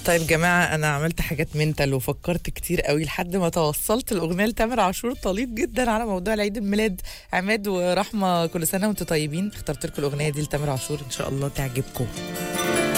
طيب جماعة، أنا عملت حاجات منتل وفكرت كتير قوي لحد ما توصلت الأغنية لتامر عاشور. طليق جدا على موضوع العيد الميلاد. عماد ورحمة، كل سنة وانتم طيبين. اخترت لكم الأغنية دي لتامر عاشور، إن شاء الله تعجبكم.